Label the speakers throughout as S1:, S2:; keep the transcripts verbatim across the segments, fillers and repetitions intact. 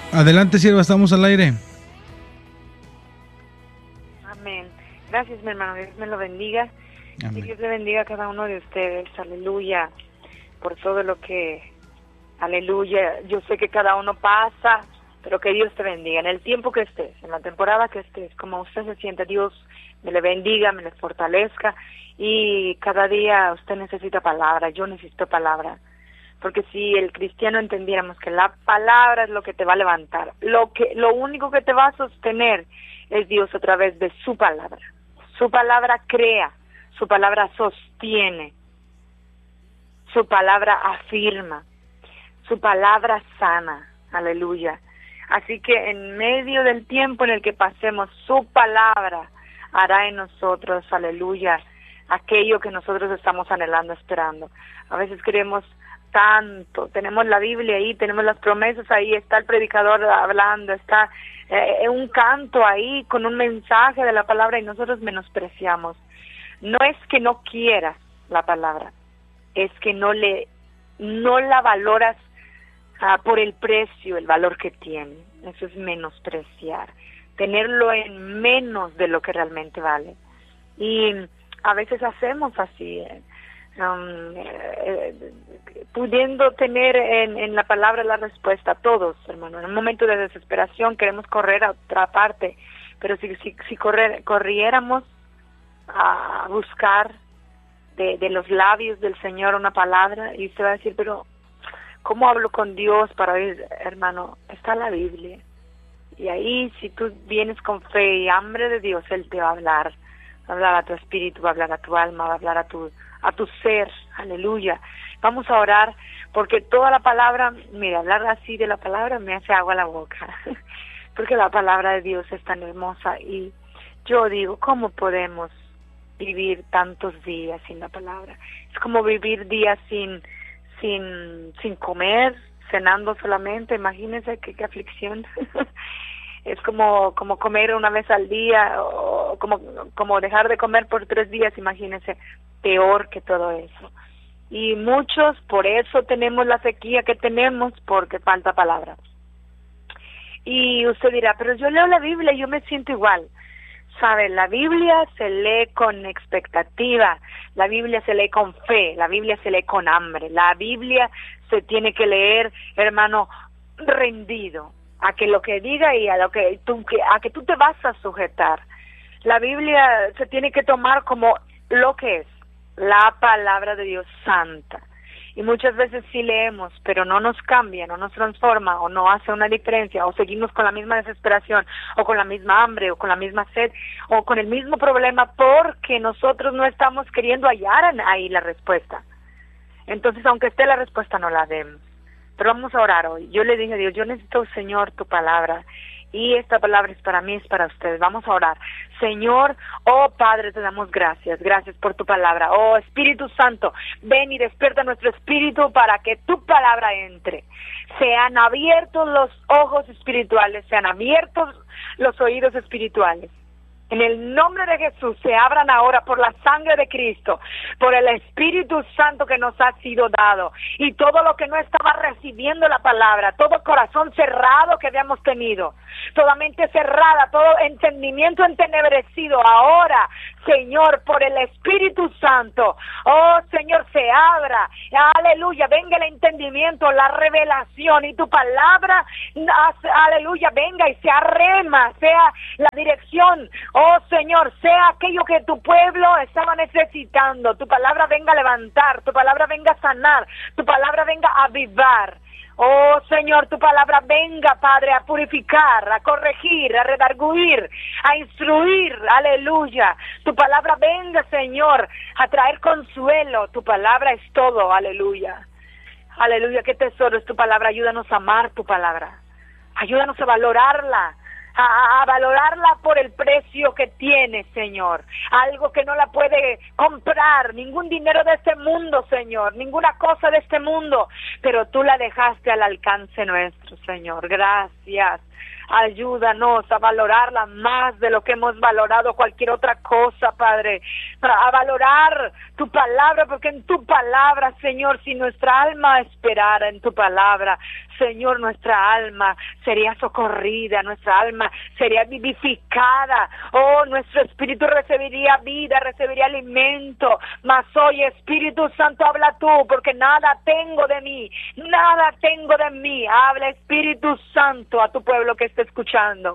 S1: Adelante, sierva, estamos al aire.
S2: Amén. Gracias, mi hermano. Dios me lo bendiga.
S1: Amén.
S2: Y Dios le bendiga a cada uno de ustedes. Aleluya. Por todo lo que... Aleluya. Yo sé que cada uno pasa, pero que Dios te bendiga. En el tiempo que estés, en la temporada que estés, como usted se sienta, Dios me le bendiga, me le fortalezca. Y cada día usted necesita palabra. Yo necesito palabra. Porque si el cristiano entendiéramos que la palabra es lo que te va a levantar, lo que, lo único que te va a sostener es Dios a través de su palabra. Su palabra crea, su palabra sostiene, su palabra afirma, su palabra sana, aleluya. Así que en medio del tiempo en el que pasemos, su palabra hará en nosotros, aleluya, aquello que nosotros estamos anhelando, esperando. A veces queremos tanto, tenemos la Biblia ahí, tenemos las promesas ahí, está el predicador hablando, está eh, un canto ahí con un mensaje de la palabra y nosotros menospreciamos. No es que no quieras la palabra, es que no le no la valoras uh, por el precio, el valor que tiene. Eso es menospreciar, tenerlo en menos de lo que realmente vale. Y a veces hacemos así, eh, Um, eh, pudiendo tener en, en la palabra la respuesta a todos, hermano. En un momento de desesperación queremos correr a otra parte, pero si si, si correr, corriéramos a buscar de, de los labios del Señor una palabra, y usted va a decir, pero ¿cómo hablo con Dios para oír? Hermano, está la Biblia, y ahí si tú vienes con fe y hambre de Dios, Él te va a hablar, va a hablar a tu espíritu, va a hablar a tu alma, va a hablar a tu a tu ser, aleluya. Vamos a orar, porque toda la palabra, mira, hablar así de la palabra me hace agua a la boca, porque la palabra de Dios es tan hermosa, y yo digo, ¿cómo podemos vivir tantos días sin la palabra? Es como vivir días sin, sin, sin comer, cenando solamente, imagínense qué, qué aflicción. Es como como comer una vez al día, o como como dejar de comer por tres días, imagínense, peor que todo eso. Y muchos, por eso tenemos la sequía que tenemos, porque falta palabra. Y usted dirá, pero yo leo la Biblia y yo me siento igual. Sabe, la Biblia se lee con expectativa, la Biblia se lee con fe, la Biblia se lee con hambre, la Biblia se tiene que leer, hermano, rendido a que lo que diga y a lo que tú que a que tú te vas a sujetar. La Biblia se tiene que tomar como lo que es, la palabra de Dios santa. Y muchas veces sí leemos, pero no nos cambia, no nos transforma, o no hace una diferencia, o seguimos con la misma desesperación, o con la misma hambre, o con la misma sed, o con el mismo problema, porque nosotros no estamos queriendo hallar ahí la respuesta. Entonces, aunque esté la respuesta, no la demos. Pero vamos a orar hoy. Yo le dije a Dios, yo necesito, Señor, tu palabra. Y esta palabra es para mí, es para ustedes. Vamos a orar. Señor, oh Padre, te damos gracias. Gracias por tu palabra. Oh Espíritu Santo, ven y despierta nuestro espíritu para que tu palabra entre. Sean abiertos los ojos espirituales, sean abiertos los oídos espirituales. En el nombre de Jesús, se abran ahora por la sangre de Cristo, por el Espíritu Santo que nos ha sido dado. Y todo lo que no estaba recibiendo la palabra, todo corazón cerrado que habíamos tenido, toda mente cerrada, todo entendimiento entenebrecido, ahora, Señor, por el Espíritu Santo, oh Señor, se abra, aleluya, venga el entendimiento, la revelación, y tu palabra, aleluya, venga y sea rema, sea la dirección. Oh Señor, sea aquello que tu pueblo estaba necesitando. Tu palabra venga a levantar, tu palabra venga a sanar, tu palabra venga a avivar. Oh Señor, tu palabra venga, Padre, a purificar, a corregir, a redarguir, a instruir. Aleluya. Tu palabra venga, Señor, a traer consuelo. Tu palabra es todo. Aleluya. Aleluya, qué tesoro es tu palabra. Ayúdanos a amar tu palabra. Ayúdanos a valorarla. A, a valorarla por el precio que tiene, Señor. Algo que no la puede comprar ningún dinero de este mundo, Señor, ninguna cosa de este mundo, pero tú la dejaste al alcance nuestro, Señor. Gracias. Ayúdanos a valorarla más de lo que hemos valorado cualquier otra cosa, Padre. A valorar tu palabra, porque en tu palabra, Señor, si nuestra alma esperara en tu palabra, Señor, nuestra alma sería socorrida, nuestra alma sería vivificada. Oh, nuestro espíritu recibiría vida, recibiría alimento. Mas hoy, Espíritu Santo, habla tú, porque nada tengo de mí, nada tengo de mí. Habla, Espíritu Santo, a tu pueblo que está escuchando.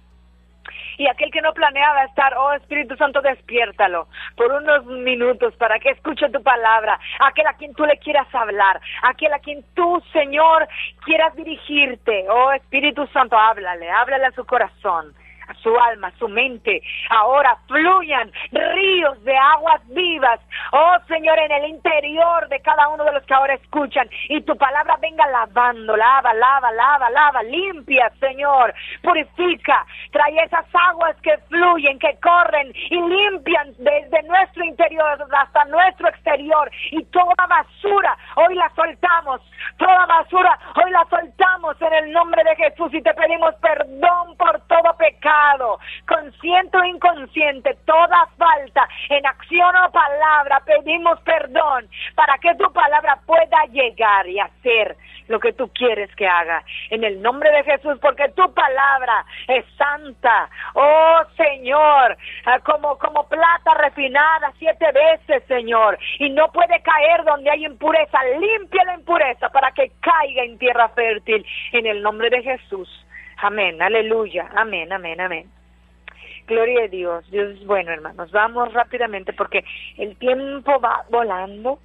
S2: Y aquel que no planeaba estar, oh Espíritu Santo, despiértalo por unos minutos para que escuche tu palabra. Aquel a quien tú le quieras hablar, aquel a quien tú, Señor, quieras dirigirte. Oh Espíritu Santo, háblale, háblale a su corazón, a su alma, a su mente. Ahora fluyan ríos de aguas vivas, oh Señor, en el interior de cada uno de los que ahora escuchan, y tu palabra venga lavando, lava, lava, lava, lava, limpia, Señor, purifica, trae esas aguas que fluyen, que corren y limpian desde nuestro interior hasta nuestro exterior, y toda basura hoy la soltamos, toda basura hoy la soltamos en el nombre de Jesús, y te pedimos perdón por todo pecado, consciente o inconsciente, toda falta en acción o palabra. Pedimos perdón para que tu palabra pueda llegar y hacer lo que tú quieres que haga, en el nombre de Jesús, porque tu palabra es santa, oh Señor, como, como plata refinada siete veces, Señor, y no puede caer donde hay impureza. Limpia la impureza para que caiga en tierra fértil, en el nombre de Jesús. Amén, aleluya, amén, amén, amén. Gloria a Dios. Dios es bueno, hermanos. Vamos rápidamente porque el tiempo va volando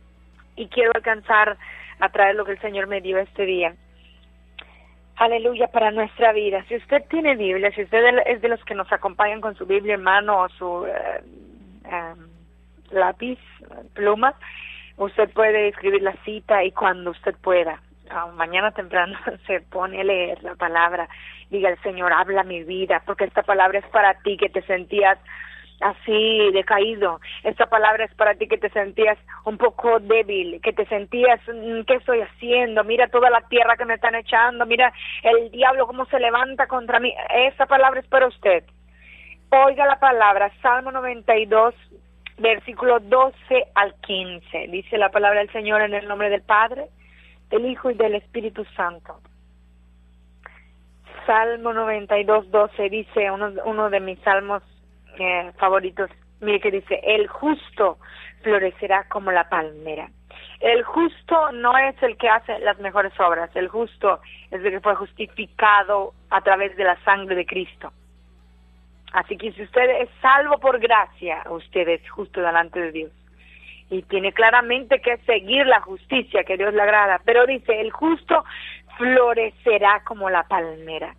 S2: y quiero alcanzar a traer lo que el Señor me dio este día. Aleluya, para nuestra vida. Si usted tiene Biblia, si usted es de los que nos acompañan con su Biblia en mano o su uh, um, lápiz, pluma, usted puede escribir la cita y cuando usted pueda. Oh, mañana temprano se pone a leer la palabra. Diga al Señor, habla mi vida, porque esta palabra es para ti que te sentías así decaído. Esta palabra es para ti que te sentías un poco débil, que te sentías, ¿qué estoy haciendo? Mira toda la tierra que me están echando, mira el diablo cómo se levanta contra mí. Esta palabra es para usted. Oiga la palabra, Salmo noventa y dos, versículo doce al quince. Dice la palabra del Señor en el nombre del Padre, del Hijo y del Espíritu Santo. Salmo noventa y dos, doce dice, uno, uno de mis salmos eh, favoritos, mire que dice, el justo florecerá como la palmera. El justo no es el que hace las mejores obras, el justo es el que fue justificado a través de la sangre de Cristo. Así que si usted es salvo por gracia, usted es justo delante de Dios. Y tiene claramente que seguir la justicia que Dios le agrada. Pero dice, el justo florecerá como la palmera.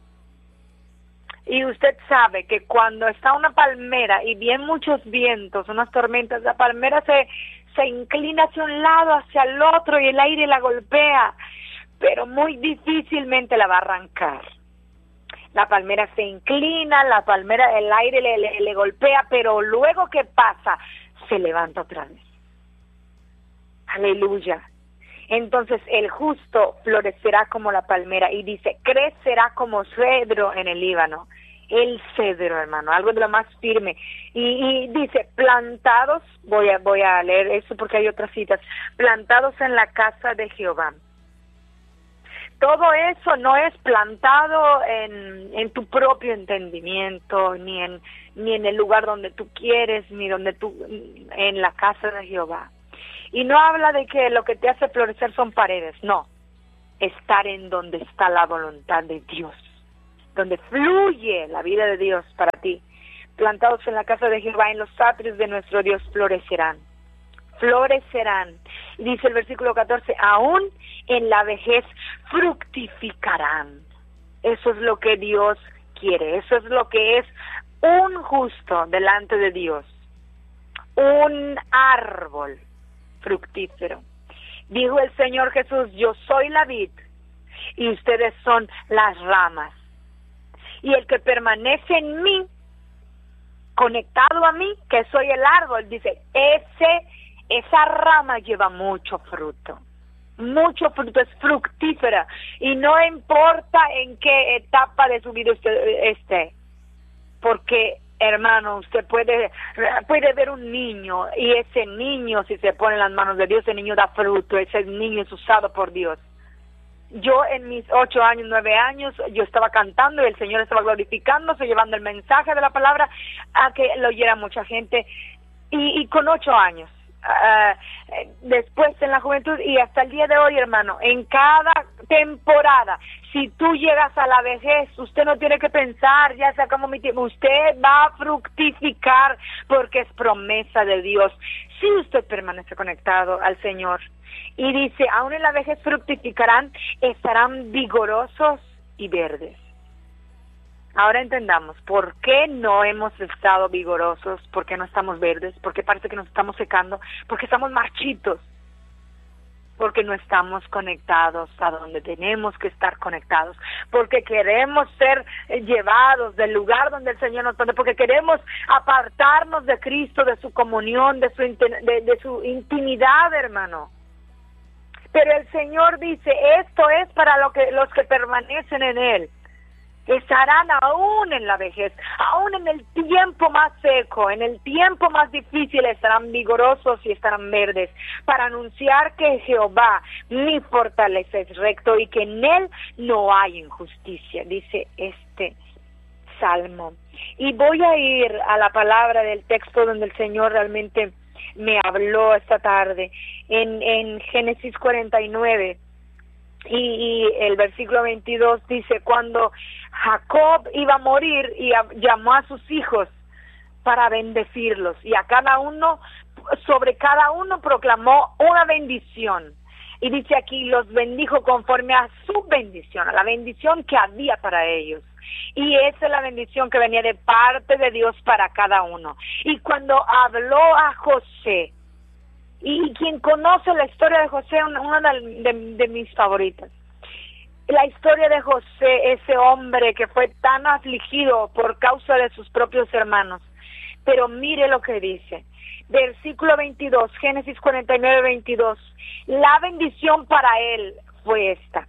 S2: Y usted sabe que cuando está una palmera y vienen muchos vientos, unas tormentas, la palmera se, se inclina hacia un lado, hacia el otro, y el aire la golpea, pero muy difícilmente la va a arrancar. La palmera se inclina, la palmera, el aire le, le, le golpea, pero luego que pasa, se levanta otra vez. Aleluya. Entonces el justo florecerá como la palmera, y dice, crecerá como cedro en el Líbano. El cedro, hermano, algo de lo más firme. Y, y dice, plantados, voy a, voy a leer eso porque hay otras citas, plantados en la casa de Jehová. Todo eso no es plantado en, en tu propio entendimiento, ni en, ni en el lugar donde tú quieres, ni donde tú, en la casa de Jehová. Y no habla de que lo que te hace florecer son paredes, no. Estar en donde está la voluntad de Dios, donde fluye la vida de Dios para ti. Plantados en la casa de Jehová, en los atrios de nuestro Dios florecerán. Florecerán. Y dice el versículo catorce, aún en la vejez fructificarán. Eso es lo que Dios quiere. Eso es lo que es un justo delante de Dios. Un árbol fructífero. Dijo el Señor Jesús, yo soy la vid y ustedes son las ramas. Y el que permanece en mí, conectado a mí, que soy el árbol, dice, ese, esa rama lleva mucho fruto. mucho fruto, es fructífera, y no importa en qué etapa de su vida usted esté, porque hermano, usted puede puede ver un niño, y ese niño, si se pone en las manos de Dios, ese niño da fruto, ese niño es usado por Dios. Yo en mis ocho años, nueve años, yo estaba cantando y el Señor estaba glorificándose, llevando el mensaje de la palabra a que lo oyera mucha gente, y, y con ocho años. Uh, después en la juventud y hasta el día de hoy, hermano, en cada temporada, si tú llegas a la vejez, usted no tiene que pensar, ya se acabó mi tiempo, usted va a fructificar porque es promesa de Dios, si usted permanece conectado al Señor. Y dice, aún en la vejez fructificarán, estarán vigorosos y verdes. Ahora entendamos, ¿por qué no hemos estado vigorosos? ¿Por qué no estamos verdes? ¿Por qué parece que nos estamos secando? Porque estamos marchitos. Porque no estamos conectados a donde tenemos que estar conectados. Porque queremos ser llevados del lugar donde el Señor nos pone. Porque queremos apartarnos de Cristo, de su comunión, de su, de, de su intimidad, hermano. Pero el Señor dice, esto es para lo que, los que permanecen en Él. Estarán aún en la vejez, aún en el tiempo más seco, en el tiempo más difícil, estarán vigorosos y estarán verdes, para anunciar que Jehová, mi fortaleza, es recto y que en Él no hay injusticia, dice este salmo. Y voy a ir a la palabra del texto donde el Señor realmente me habló esta tarde, en, en Génesis cuarenta y nueve. Y, y el versículo veintidós dice, cuando Jacob iba a morir, y a, llamó a sus hijos para bendecirlos, y a cada uno, sobre cada uno proclamó una bendición, y dice aquí, los bendijo conforme a su bendición, a la bendición que había para ellos, y esa es la bendición que venía de parte de Dios para cada uno. Y cuando habló a José, y quien conoce la historia de José, una de, de, de mis favoritas, la historia de José, ese hombre que fue tan afligido por causa de sus propios hermanos, pero mire lo que dice, versículo veintidós, Génesis cuarenta y nueve, veintidós, la bendición para él fue esta: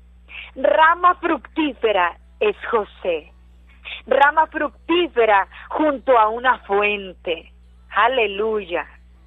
S2: rama fructífera es José, rama fructífera junto a una fuente, aleluya,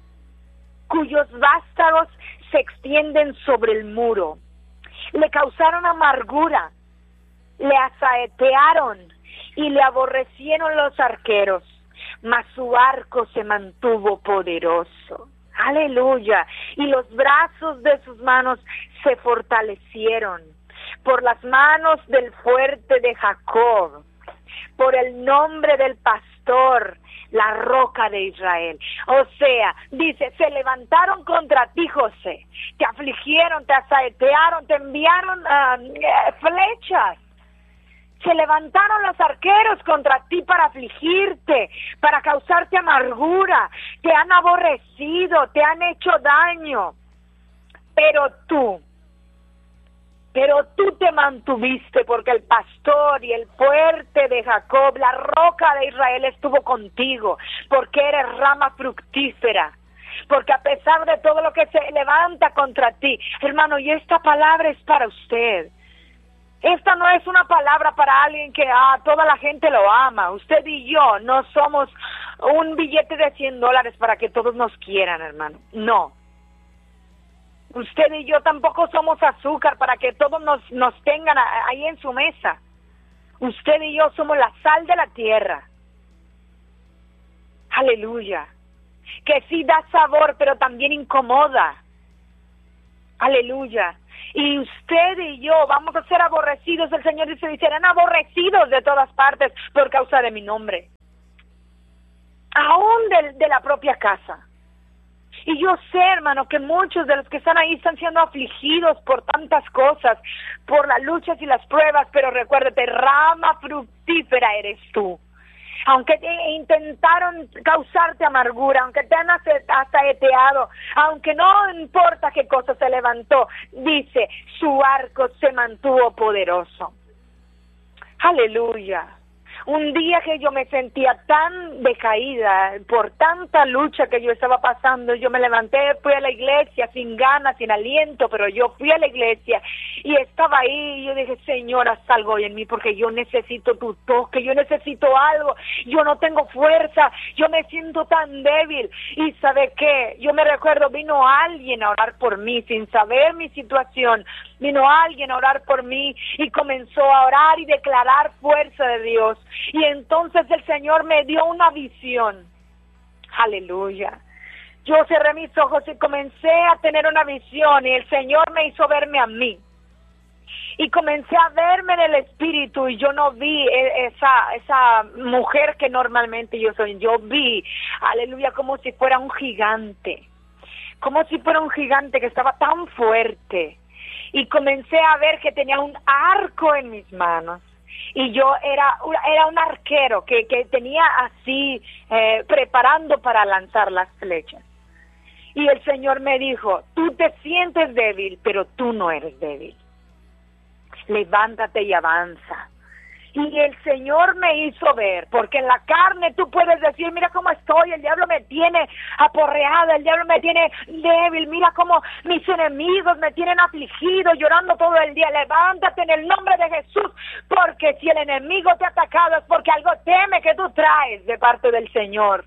S2: cuyos vástagos se extienden sobre el muro. Le causaron amargura, le asaetearon y le aborrecieron los arqueros, mas su arco se mantuvo poderoso. Aleluya. Y los brazos de sus manos se fortalecieron por las manos del fuerte de Jacob, por el nombre del pastor, la roca de Israel. O sea, dice, se levantaron contra ti, José, te afligieron, te asaetearon, te enviaron uh, flechas, se levantaron los arqueros contra ti para afligirte, para causarte amargura, te han aborrecido, te han hecho daño, pero tú, pero tú te mantuviste, porque el pastor y el fuerte de Jacob, la roca de Israel, estuvo contigo, porque eres rama fructífera, porque a pesar de todo lo que se levanta contra ti, hermano, y esta palabra es para usted. Esta no es una palabra para alguien que ah, toda la gente lo ama. Usted y yo no somos un billete de cien dólares para que todos nos quieran, hermano. No. Usted y yo tampoco somos azúcar para que todos nos, nos tengan ahí en su mesa. Usted y yo somos la sal de la tierra. Aleluya. Que sí da sabor, pero también incomoda. Aleluya. Y usted y yo vamos a ser aborrecidos. El Señor dice, y serán aborrecidos de todas partes por causa de mi nombre. Aún de, de la propia casa. Y yo sé, hermano, que muchos de los que están ahí están siendo afligidos por tantas cosas, por las luchas y las pruebas, pero recuérdate, rama fructífera eres tú. Aunque te intentaron causarte amargura, aunque te han asaeteado, aunque no importa qué cosa se levantó, dice, su arco se mantuvo poderoso. Aleluya. Un día que yo me sentía tan decaída por tanta lucha que yo estaba pasando, yo me levanté, fui a la iglesia sin ganas, sin aliento, pero yo fui a la iglesia y estaba ahí y yo dije, Señor, haz algo hoy en mí porque yo necesito tu toque, yo necesito algo, yo no tengo fuerza, yo me siento tan débil. Y ¿sabe qué? Yo me recuerdo, vino alguien a orar por mí sin saber mi situación, vino alguien a orar por mí y comenzó a orar y declarar fuerza de Dios. Y entonces el Señor me dio una visión. Aleluya. Yo cerré mis ojos y comencé a tener una visión y el Señor me hizo verme a mí. Y comencé a verme en el espíritu y yo no vi esa esa mujer que normalmente yo soy. Yo vi, aleluya, como si fuera un gigante. Como si fuera un gigante que estaba tan fuerte. Y comencé a ver que tenía un arco en mis manos. Y yo era, era un arquero que, que tenía así, eh, preparando para lanzar las flechas. Y el Señor me dijo, tú te sientes débil, pero tú no eres débil. Levántate y avanza. Y el Señor me hizo ver, porque en la carne tú puedes decir, mira cómo estoy, el diablo me tiene aporreada, el diablo me tiene débil, mira cómo mis enemigos me tienen afligido, llorando todo el día. Levántate en el nombre de Jesús, porque si el enemigo te ha atacado es porque algo teme que tú traes de parte del Señor.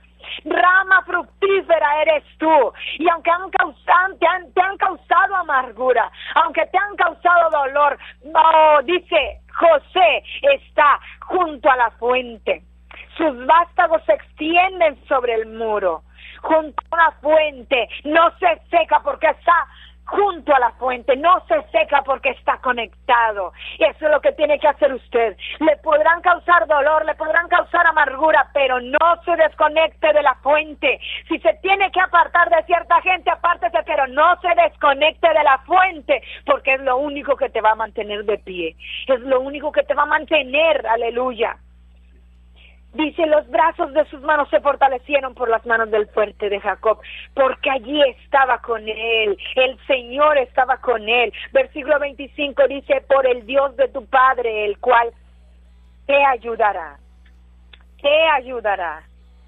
S2: Rama fructífera eres tú, y aunque han causado, te, han, te han causado amargura, aunque te han causado dolor, no, dice José está junto a la fuente, sus vástagos se extienden sobre el muro, junto a una fuente, no se seca porque está junto a la fuente, no se seca porque está conectado. Y eso es lo que tiene que hacer usted. Le podrán causar dolor, le podrán causar amargura, pero no se desconecte de la fuente. Si se tiene que apartar de cierta gente, apártese, pero no se desconecte de la fuente, porque es lo único que te va a mantener de pie, es lo único que te va a mantener, aleluya. Dice, los brazos de sus manos se fortalecieron por las manos del fuerte de Jacob, porque allí estaba con él, el Señor estaba con él. Versículo veinticinco dice, por el Dios de tu Padre, el cual te ayudará, te ayudará.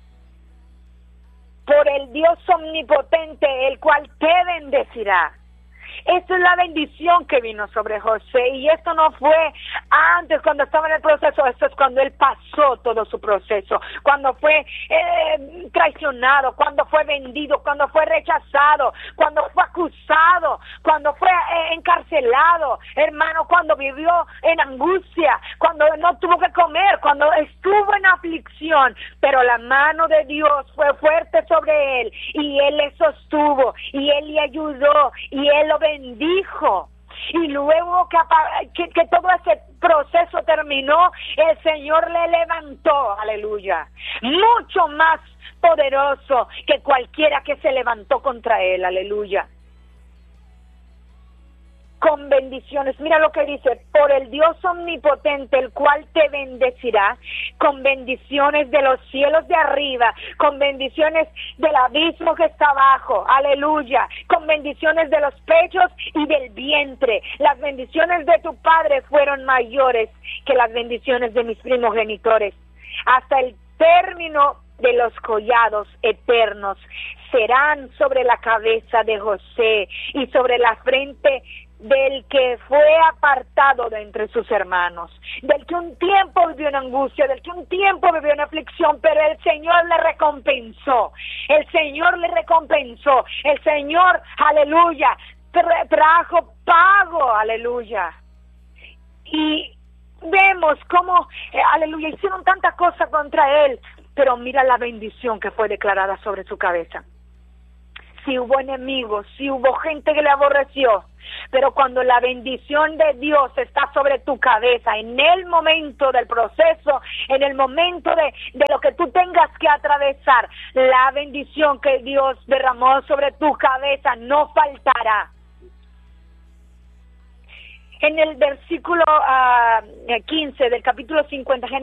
S2: Por el Dios omnipotente, el cual te bendecirá. Esta es la bendición que vino sobre José, y esto no fue antes cuando estaba en el proceso, esto es cuando él pasó todo su proceso, cuando fue eh, traicionado, cuando fue vendido, cuando fue rechazado, cuando fue acusado, cuando fue eh, encarcelado, hermano, cuando vivió en angustia, cuando no tuvo que comer, cuando estuvo en aflicción, pero la mano de Dios fue fuerte sobre él, y él le sostuvo, y él le ayudó, y él lo bendijo. Y luego que, que, que todo ese proceso terminó, el Señor le levantó, aleluya, mucho más poderoso que cualquiera que se levantó contra él, aleluya. Con bendiciones, mira lo que dice, por el Dios omnipotente, el cual te bendecirá, con bendiciones de los cielos de arriba, con bendiciones del abismo que está abajo, aleluya, con bendiciones de los pechos y del vientre. Las bendiciones de tu Padre fueron mayores que las bendiciones de mis primogenitores, hasta el término de los collados eternos serán sobre la cabeza de José y sobre la frente del que fue apartado de entre sus hermanos, del que un tiempo vivió en angustia, del que un tiempo vivió en aflicción, pero el Señor le recompensó, el Señor le recompensó, el Señor, aleluya, tra- trajo pago, aleluya. Y vemos cómo, eh, aleluya, hicieron tanta cosa contra él, pero mira la bendición que fue declarada sobre su cabeza. Si hubo enemigos, si hubo gente que le aborreció, pero cuando la bendición de Dios está sobre tu cabeza, en el momento del proceso, en el momento de, de lo que tú tengas que atravesar, la bendición que Dios derramó sobre tu cabeza no faltará. En el versículo uh, quince del capítulo cincuenta,